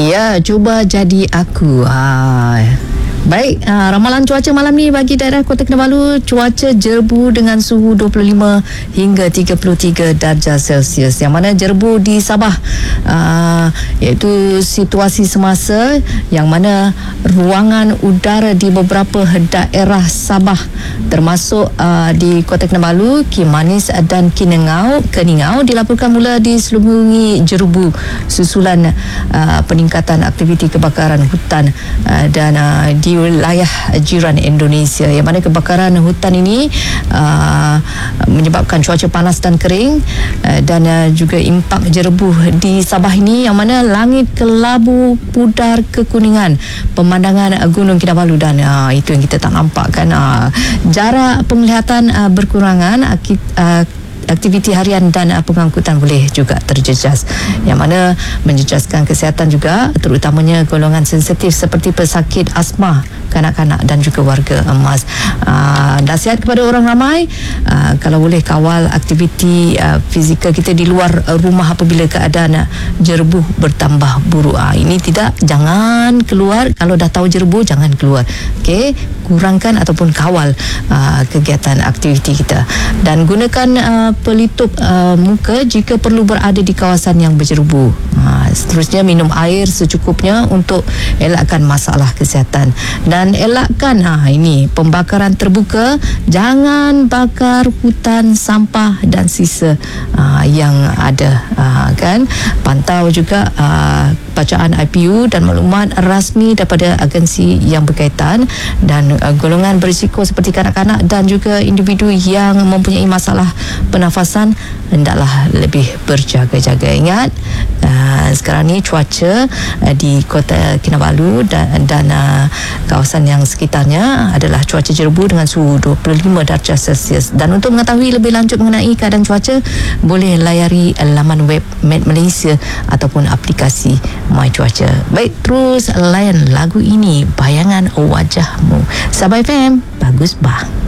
Ya, cuba jadi aku. Baik, ramalan cuaca malam ni bagi daerah Kota Kinabalu, cuaca jerbu dengan suhu 25 hingga 33 darjah Celsius. Yang mana jerbu di Sabah, iaitu situasi semasa yang mana ruangan udara di beberapa daerah Sabah termasuk di Kota Kinabalu, Kimanis dan Keningau dilaporkan mula diselubungi jerbu susulan peningkatan aktiviti kebakaran hutan dan di wilayah jiran Indonesia, yang mana kebakaran hutan ini menyebabkan cuaca panas dan kering dan juga impak jerbu di Sabah ini, yang mana langit kelabu pudar kekuningan, pemandangan Gunung Kinabalu dan itu yang kita tak nampak kan, jarak penglihatan berkurangan, aktiviti harian dan pengangkutan boleh juga terjejas, yang mana menjejaskan kesihatan juga, terutamanya golongan sensitif seperti pesakit asma, kanak-kanak dan juga warga emas. Nasihat kepada orang ramai, kalau boleh kawal aktiviti fizikal kita di luar rumah apabila keadaan jerbu bertambah buruk. Ini tidak, jangan keluar. Kalau dah tahu jerbu, jangan keluar. Okey, kurangkan ataupun kawal kegiatan aktiviti kita, dan gunakan pelitup muka jika perlu berada di kawasan yang berjerubu. Seterusnya, minum air secukupnya untuk elakkan masalah kesihatan, dan elakkan ini pembakaran terbuka. Jangan bakar hutan, sampah dan sisa yang ada, kan. Pantau juga bacaan IPU dan maklumat rasmi daripada agensi yang berkaitan, dan golongan berisiko seperti kanak-kanak dan juga individu yang mempunyai masalah pernafasan hendaklah lebih berjaga-jaga. Ingat, sekarang ni cuaca di Kota Kinabalu dan kawasan yang sekitarnya adalah cuaca jerbu dengan suhu 25 darjah Celsius. Dan untuk mengetahui lebih lanjut mengenai keadaan cuaca, boleh layari laman web Met Malaysia ataupun aplikasi My Cuaca. Baik, terus layan lagu ini, Bayangan Wajahmu. Sabah FM, bagus bah.